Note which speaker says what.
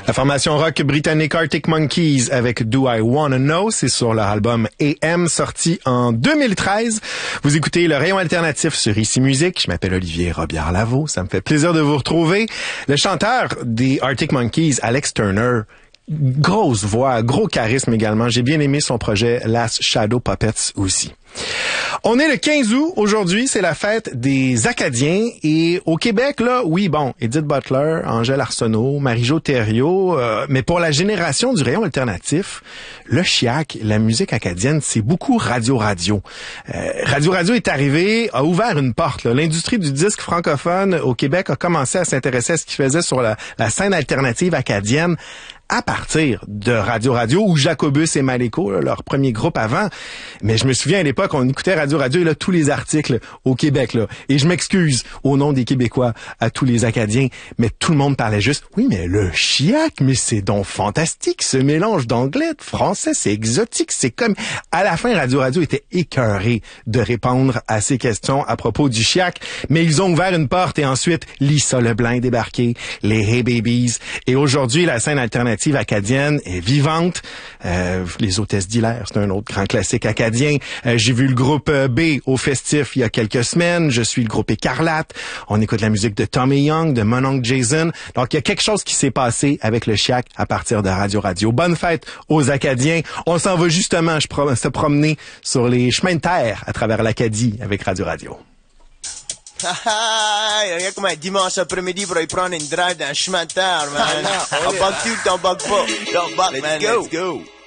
Speaker 1: La formation rock britannique Arctic Monkeys avec Do I Wanna Know, c'est sur leur album AM sorti en 2013. Vous écoutez le rayon alternatif sur Ici Musique. Je m'appelle Olivier Robillard-Lavaux. Ça me fait plaisir de vous retrouver. Le chanteur des Arctic Monkeys, Alex Turner, grosse voix, gros charisme également. J'ai bien aimé son projet Last Shadow Puppets aussi. On est le 15 août. Aujourd'hui, c'est la fête des Acadiens. Et au Québec, là, oui, bon, Edith Butler, Angèle Arsenault, Marie-Jo Thériault, mais pour la génération du rayon alternatif, le chiac, la musique acadienne, c'est beaucoup radio-radio. Radio-radio est arrivé, a ouvert une porte, là. L'industrie du disque francophone au Québec a commencé à s'intéresser à ce qui faisait sur la scène alternative acadienne à partir de Radio-Radio ou Jacobus et Maléco, là, leur premier groupe avant. Mais je me souviens à l'époque, on écoutait Radio-Radio et là, tous les articles au Québec, là. Et je m'excuse au nom des Québécois à tous les Acadiens, mais tout le monde parlait juste, oui, mais le chiac, mais c'est donc fantastique, ce mélange d'anglais, de français, c'est exotique, c'est comme... À la fin, Radio-Radio était écœuré de répondre à ces questions à propos du chiac, mais ils ont ouvert une porte et ensuite, Lisa Leblanc est débarquée, les Hey Babies, et aujourd'hui, la scène alternative acadienne est vivante. Les Hôtesses d'Hilaire, c'est un autre grand classique acadien. J'ai vu le groupe B au Festif il y a quelques semaines. Je suis le groupe Écarlate. On écoute la musique de Tommy Young, de mon oncle Jason. Donc, il y a quelque chose qui s'est passé avec le chiac à partir de Radio-Radio. Bonne fête aux Acadiens. On s'en va justement se promener sur les chemins de terre à travers l'Acadie avec Radio-Radio.
Speaker 2: Il y a comme un dimanche après-midi pour aller prendre une drive dans un chemin de terre, man. On bug tout, on bug pas. Let's go.